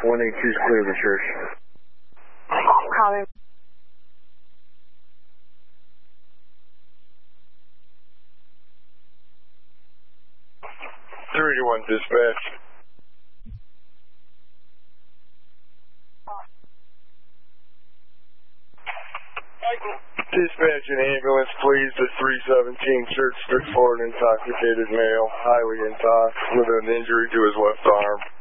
182 is clear of the church. Copy. 381 dispatch. Dispatch an ambulance, please, to 317 Church Street for an intoxicated male, highly intox, with an injury to his left arm.